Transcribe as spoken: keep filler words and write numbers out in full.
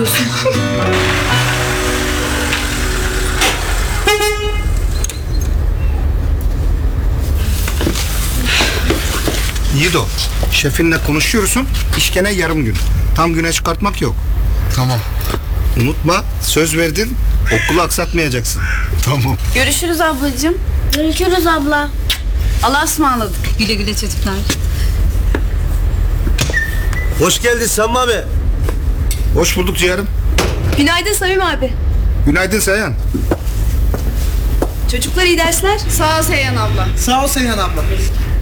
diyorsun? Yiğido, şefinle konuşuyorsun, iş gene yarım gün. Tam güne çıkartmak yok. Tamam. Unutma, söz verdin, okulu aksatmayacaksın. Tamam. Görüşürüz ablacığım. Görüşürüz abla. Allah'a ısmarladık. Güle güle çocuklar. Hoş geldin Sami abi. Hoş bulduk ciğerim. Günaydın Samim abi. Günaydın Seyhan. Çocuklar iyi dersler. Sağ ol Seyhan abla. Sağ ol Seyhan abla.